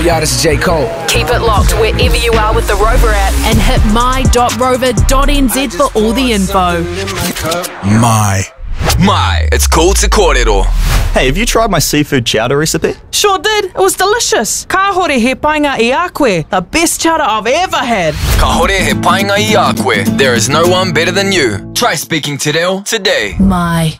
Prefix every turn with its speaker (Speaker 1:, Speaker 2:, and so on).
Speaker 1: Y'all, this is J. Cole.
Speaker 2: Keep it locked wherever you are with the Rover app and hit my.rover.nz for all the info.
Speaker 3: My, it's cool to kōrero.
Speaker 4: Hey, have you tried my seafood chowder recipe?
Speaker 5: Sure did. It was delicious. Ka hore he painga I a koe. The best chowder I've ever had.
Speaker 3: Ka hore he painga I a koe. There is no one better than you. Try speaking te reo today.
Speaker 2: My.